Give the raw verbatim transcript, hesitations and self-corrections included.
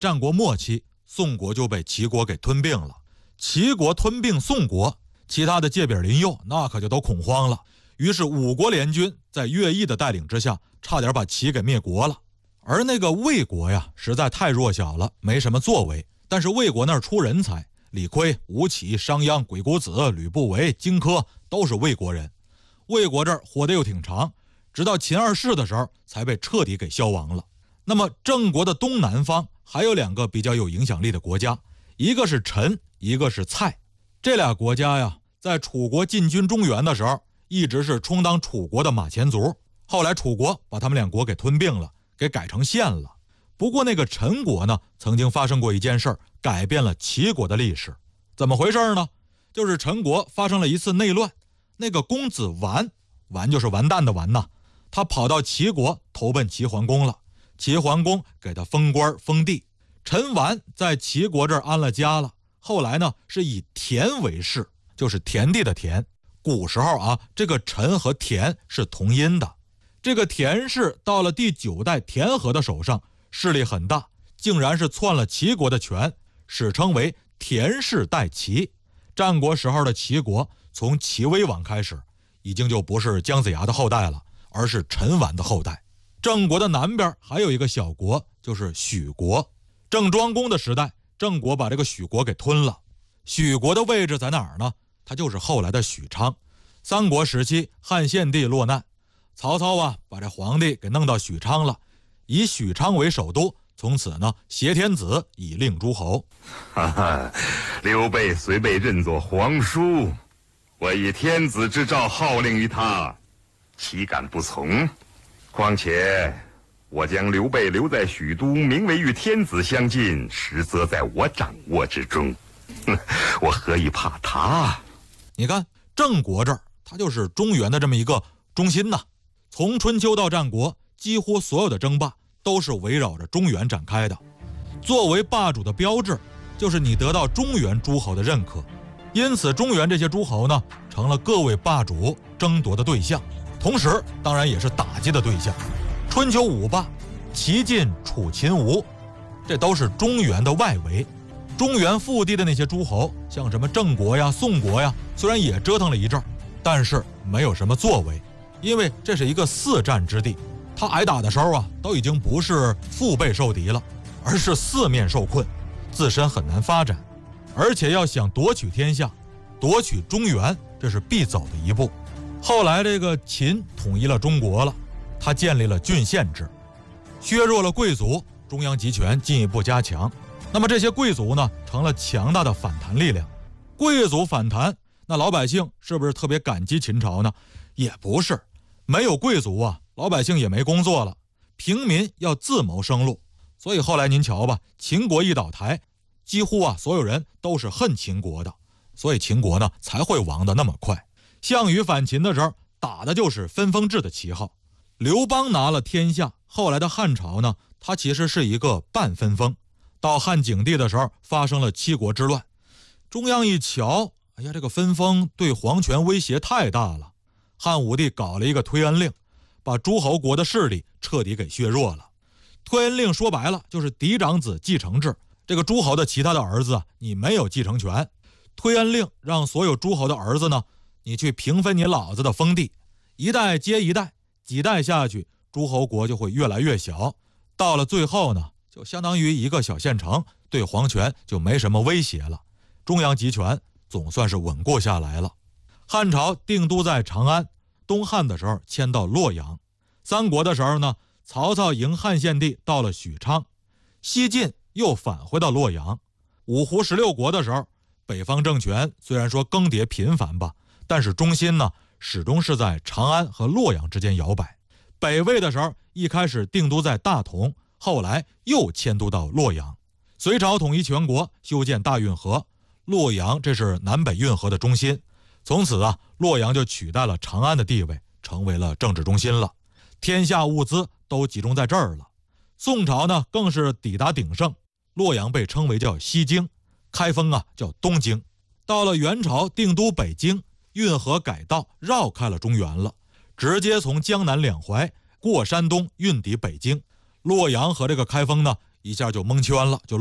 战国末期，宋国就被齐国给吞并了。齐国吞并宋国，其他的界饼邻右那可就都恐慌了。于是五国联军在乐毅的带领之下，差点把齐给灭国了。而那个魏国呀，实在太弱小了，没什么作为。但是魏国那儿出人才，李悝、吴起、商鞅、鬼谷子、吕不韦、荆轲都是魏国人。魏国这儿活得又挺长，直到秦二世的时候才被彻底给消亡了。那么郑国的东南方还有两个比较有影响力的国家，一个是陈，一个是蔡。这俩国家呀，在楚国进军中原的时候，一直是充当楚国的马前卒。后来楚国把他们两国给吞并了，给改成县了。不过那个陈国呢，曾经发生过一件事儿，改变了齐国的历史。怎么回事呢？就是陈国发生了一次内乱，那个公子完，完就是完蛋的完呐，他跑到齐国投奔齐桓公了。齐桓公给他封官封地，陈完在齐国这儿安了家了。后来呢，是以田为氏，就是田地的田。古时候啊，这个陈和田是同音的。这个田氏到了第九代田和的手上，势力很大，竟然是篡了齐国的权，史称为田氏代齐。战国时候的齐国，从齐威王开始，已经就不是姜子牙的后代了，而是陈完的后代。郑国的南边还有一个小国，就是许国。郑庄公的时代，郑国把这个许国给吞了。许国的位置在哪儿呢？它就是后来的许昌。三国时期，汉献帝落难，曹操啊把这皇帝给弄到许昌了，以许昌为首都，从此呢挟天子以令诸侯。 哈哈，刘备虽被认作皇叔，我以天子之诏号令于他，岂敢不从？况且我将刘备留在许都，名为与天子相近，实则在我掌握之中。哼，我何以怕他？ 你看郑国这儿，它就是中原的这么一个中心呐。从春秋到战国，几乎所有的争霸都是围绕着中原展开的。作为霸主的标志，就是你得到中原诸侯的认可。因此中原这些诸侯呢，成了各位霸主争夺的对象，同时当然也是打击的对象。春秋五霸，齐晋楚秦吴，这都是中原的外围。中原腹地的那些诸侯，像什么郑国呀、宋国呀，虽然也折腾了一阵，但是没有什么作为，因为这是一个四战之地。他挨打的时候啊，都已经不是腹背受敌了，而是四面受困，自身很难发展。而且要想夺取天下，夺取中原，这是必走的一步。后来这个秦统一了中国了，他建立了郡县制，削弱了贵族，中央集权进一步加强。那么这些贵族呢，成了强大的反弹力量。贵族反弹，那老百姓是不是特别感激秦朝呢？也不是，没有贵族啊，老百姓也没工作了，平民要自谋生路。所以后来您瞧吧，秦国一倒台，几乎啊所有人都是恨秦国的，所以秦国呢才会亡得那么快。项羽反秦的时候，打的就是分封制的旗号。刘邦拿了天下，后来的汉朝呢，它其实是一个半分封。到汉景帝的时候，发生了七国之乱，中央一瞧，哎呀，这个分封对皇权威胁太大了。汉武帝搞了一个推恩令，把诸侯国的势力彻底给削弱了。推恩令说白了就是嫡长子继承制，这个诸侯的其他的儿子啊，你没有继承权。推恩令让所有诸侯的儿子呢，你去平分你老子的封地，一代接一代，几代下去，诸侯国就会越来越小，到了最后呢，就相当于一个小县城，对皇权就没什么威胁了，中央集权总算是稳固下来了。汉朝定都在长安，东汉的时候迁到洛阳，三国的时候呢，曹操迎汉献帝到了许昌，西晋又返回到洛阳。五胡十六国的时候，北方政权虽然说更迭频繁吧，但是中心呢始终是在长安和洛阳之间摇摆。北魏的时候一开始定都在大同，后来又迁都到洛阳。隋朝统一全国，修建大运河，洛阳这是南北运河的中心。从此啊，洛阳就取代了长安的地位，成为了政治中心了。天下物资都集中在这儿了。宋朝呢更是抵达鼎盛，洛阳被称为叫西京，开封啊叫东京。到了元朝定都北京，运河改道绕开了中原了，直接从江南两淮过山东运抵北京。洛阳和这个开封呢一下就蒙圈了，就